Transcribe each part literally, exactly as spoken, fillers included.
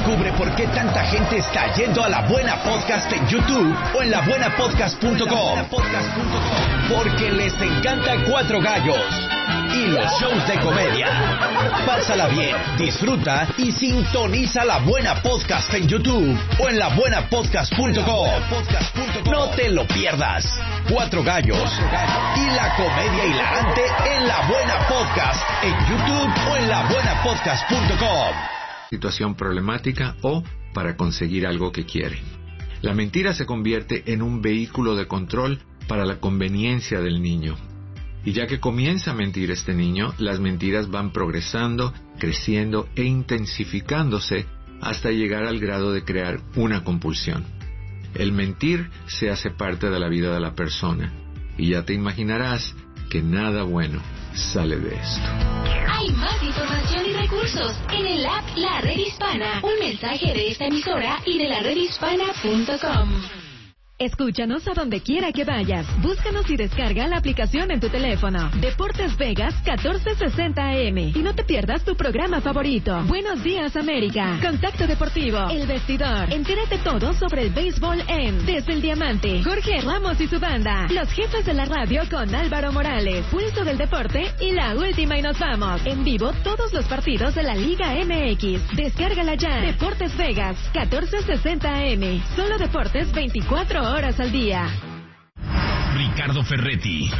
Descubre por qué tanta gente está yendo a La Buena Podcast en YouTube o en la buena podcast punto com. Porque les encanta Cuatro Gallos y los shows de comedia. Pásala bien, disfruta y sintoniza La Buena Podcast en YouTube o en la buena podcast punto com. No te lo pierdas. Cuatro Gallos y la comedia hilarante en La Buena Podcast en YouTube o en la buena podcast punto com. Situación problemática o para conseguir algo que quiere. La mentira se convierte en un vehículo de control para la conveniencia del niño. Y ya que comienza a mentir este niño, las mentiras van progresando, creciendo e intensificándose hasta llegar al grado de crear una compulsión. El mentir se hace parte de la vida de la persona, y ya te imaginarás que nada bueno sale de esto. Hay más información y recursos en el app La Red Hispana. Un mensaje de esta emisora y de la red hispana punto com. Escúchanos a donde quiera que vayas. Búscanos y descarga la aplicación en tu teléfono. Deportes Vegas catorce sesenta A M. Y no te pierdas tu programa favorito. Buenos Días América. Contacto Deportivo. El Vestidor. Entérate todo sobre el béisbol en Desde el Diamante. Jorge Ramos y su banda. Los Jefes de la Radio con Álvaro Morales. Pulso del Deporte y La Última y Nos Vamos. En vivo todos los partidos de la Liga M X. Descárgala ya. Deportes Vegas catorce sesenta A M. Solo deportes veinticuatro horas al día. Ricardo Ferretti,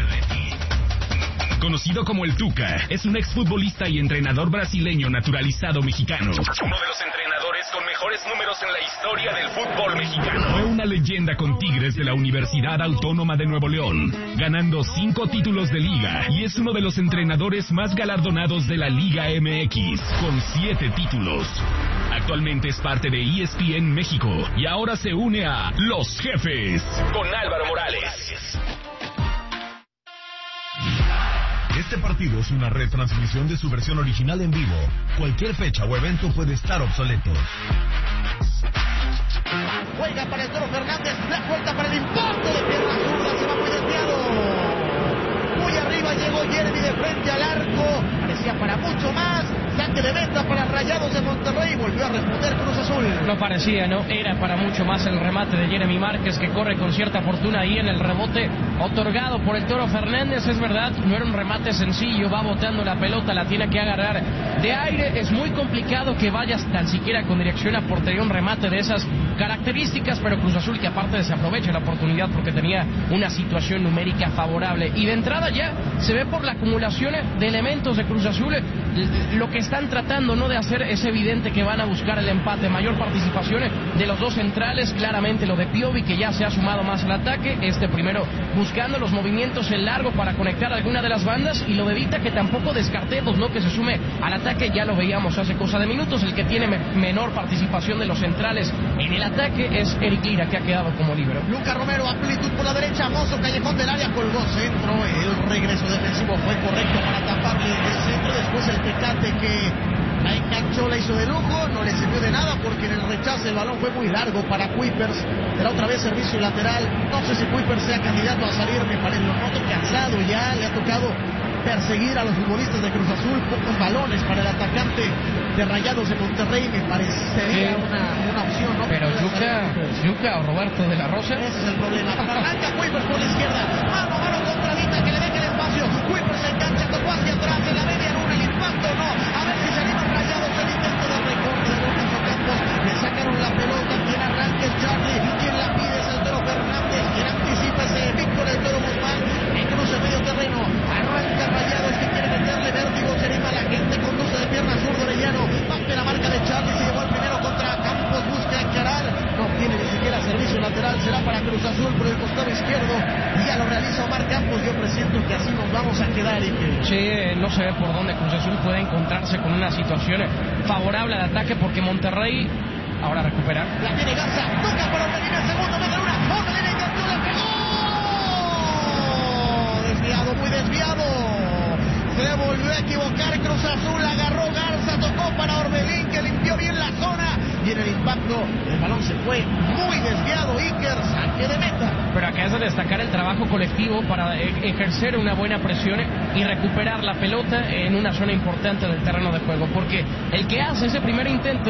conocido como el Tuca, es un exfutbolista y entrenador brasileño naturalizado mexicano. Uno de los entrenadores con mejores números en la historia del fútbol mexicano. Fue una leyenda con Tigres de la Universidad Autónoma de Nuevo León, ganando cinco títulos de liga, y es uno de los entrenadores más galardonados de la Liga M X, con siete títulos. Actualmente es parte de E S P N México y ahora se une a Los Jefes con Álvaro Morales. Este partido es una retransmisión de su versión original en vivo. Cualquier fecha o evento puede estar obsoleto. Juega para el Toro Fernández, la vuelta para el impacto de pierna zurda, se va muy desviado. Muy arriba llegó Jeremy de frente al arco, parecía para mucho más. Saque de meta para Rayados de Monterrey, volvió a responder Cruz Azul. No parecía, ¿no? Era para mucho más el remate de Jeremy Márquez, que corre con cierta fortuna ahí en el rebote otorgado por el Toro Fernández. Es verdad, no era un remate sencillo, va botando la pelota, la tiene que agarrar de aire. Es muy complicado que vayas tan siquiera con dirección a portería un remate de esas características, pero Cruz Azul que aparte se aprovecha la oportunidad porque tenía una situación numérica favorable. Y de entrada ya se ve por la acumulación de elementos de Cruz Azul, lo que están tratando no de hacer es evidente que van a buscar el empate, mayor participación de los dos centrales, claramente lo de Piovi que ya se ha sumado más al ataque, este primero buscando los movimientos en largo para conectar alguna de las bandas, y lo de Vita que tampoco descartemos, no que se sume al ataque, ya lo veíamos hace cosa de minutos. El que tiene me menor participación de los centrales en el ataque es Eric Lira, que ha quedado como líbero. Lucas Romero, amplitud por la derecha, Mozo, callejón del área, colgó centro, el regreso defensivo fue correcto para taparle el centro, después el Tecate que la enganchó, la hizo de lujo, no le sirvió de nada porque en el rechace el balón fue muy largo para Kuipers. Será otra vez servicio lateral, no sé si Kuipers sea candidato a salir, me parece, lo noto cansado ya, le ha tocado perseguir a los futbolistas de Cruz Azul, pocos balones para el atacante de Rayados de Monterrey, me parecería sí. una, una opción, ¿no? Pero Yuca, Yuca o Roberto de la Rosa. Ese es el problema. Arranca Kuipers por la izquierda, mano a mano contra Vita, que le deje el espacio. Kuipers se engancha, tocó hacia atrás, en la media luna, el impacto no. A ver si se anima Rayados, el intento de recorte de Lorenzo Campos. Le sacaron la pelota, quien arranca es Charlie, quien la pide es el Toro Fernández, quien anticipa ese Víctor el Toro Guzmán, en cruce medio terreno. Arranca Rayados que quiere meterle vértigo, se anima la gente, conduce de pierna zurdo Orellano, parte la marca de Charlie, se llevó el primero contra Campos, busca encarar, no tiene ni siquiera servicio lateral, será para Cruz Azul por el costado izquierdo, y ya lo realiza Omar Campos. Yo presiento que así nos vamos a quedar. Y que... Sí, no se ve por dónde Cruz Azul puede encontrarse con una situación favorable al ataque, porque Monterrey ahora recupera. La tiene Garza, toca para Orbelín, el segundo, media luna, Orbelín enganchó, la pegó, desviado, muy desviado. Se volvió a equivocar Cruz Azul, agarró Garza, tocó para Orbelín que limpió bien la zona y en el impacto el balón se fue muy desviado. Iker, saque de meta. Pero acá es de destacar el trabajo colectivo para ejercer una buena presión y recuperar la pelota en una zona importante del terreno de juego, porque el que hace ese primer intento